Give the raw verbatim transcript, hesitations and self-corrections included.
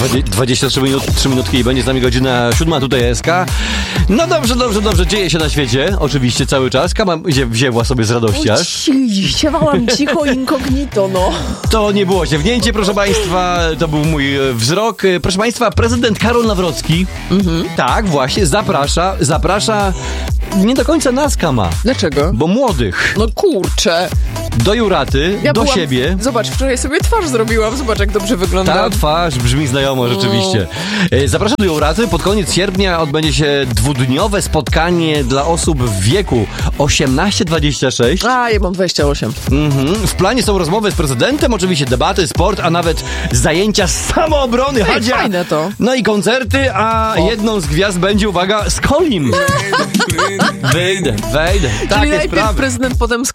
dwadzieścia trzy minut, trzy minutki i będzie z nami godzina siódma, tutaj S K. No dobrze, dobrze, dobrze, dzieje się na świecie, oczywiście cały czas. Kama wzięła sobie z radości aż. Siewałam cicho incognito, no. To nie było ziewnięcie, proszę państwa, to był mój e, wzrok. E, Proszę państwa, prezydent Karol Nawrocki, mhm. tak właśnie, zaprasza, zaprasza nie do końca nas, Kama, Dlaczego? bo młodych, No kurczę. do Juraty, Ja do byłam, siebie. Zobacz, wczoraj sobie twarz zrobiłam, zobacz jak dobrze wygląda. Ta twarz brzmi znajomo, rzeczywiście. E, Zapraszam do Juraty. Pod koniec sierpnia odbędzie się dwudniowe spotkanie dla osób w wieku osiemnaście dwadzieścia sześć. A, ja mam dwadzieścia osiem. Mhm. W planie są rozmowy z prezydentem, oczywiście debaty, sport, a nawet zajęcia z samoobrony. Ej, Hadzia. fajne to. No i koncerty, a O. jedną z gwiazd będzie, uwaga, Skolim. Wejdę, wejdę. Czyli Takie najpierw sprawy. prezydent, potem